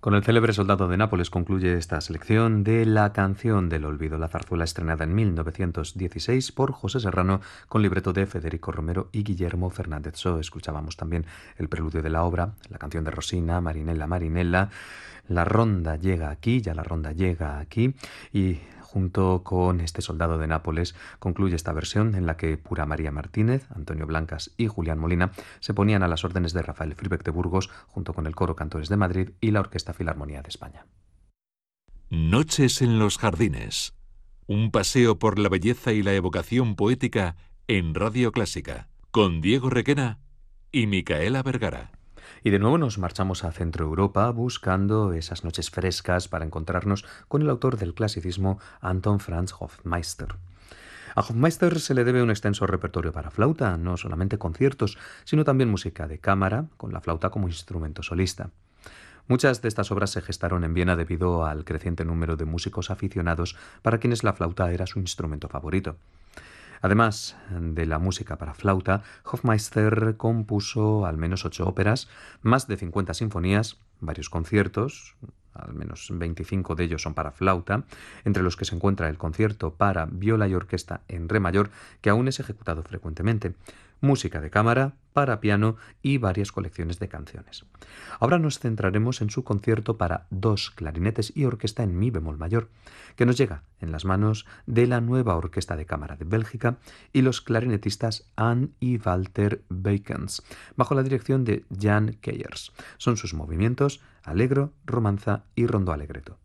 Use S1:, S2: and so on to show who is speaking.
S1: Con el célebre Soldado de Nápoles concluye esta selección de La canción del olvido, la zarzuela estrenada en 1916 por José Serrano con libreto de Federico Romero y Guillermo Fernández So. Escuchábamos también el preludio de la obra, la canción de Rosina, Marinella, Marinella. La ronda llega aquí, ya la ronda llega aquí, y junto con este Soldado de Nápoles concluye esta versión en la que Pura María Martínez, Antonio Blancas y Julián Molina se ponían a las órdenes de Rafael Fribeck de Burgos junto con el Coro Cantores de Madrid y la Orquesta Filarmonía de España.
S2: Noches en los jardines. Un paseo por la belleza y la evocación poética en Radio Clásica, con Diego Requena y Micaela Vergara.
S1: Y de nuevo nos marchamos a Centro Europa buscando esas noches frescas para encontrarnos con el autor del clasicismo, Anton Franz Hofmeister. A Hofmeister se le debe un extenso repertorio para flauta, no solamente conciertos, sino también música de cámara, con la flauta como instrumento solista. Muchas de estas obras se gestaron en Viena debido al creciente número de músicos aficionados para quienes la flauta era su instrumento favorito. Además de la música para flauta, Hofmeister compuso al menos 8 óperas, más de 50 sinfonías, varios conciertos, al menos 25 de ellos son para flauta, entre los que se encuentra el concierto para viola y orquesta en re mayor, que aún es ejecutado frecuentemente, música de cámara, para piano y varias colecciones de canciones. Ahora nos centraremos en su concierto para 2 clarinetes y orquesta en mi bemol mayor, que nos llega en las manos de la nueva Orquesta de Cámara de Bélgica y los clarinetistas Anne y Walter Beukens, bajo la dirección de Jan Keyers. Son sus movimientos Allegro, Romanza y Rondo Allegretto.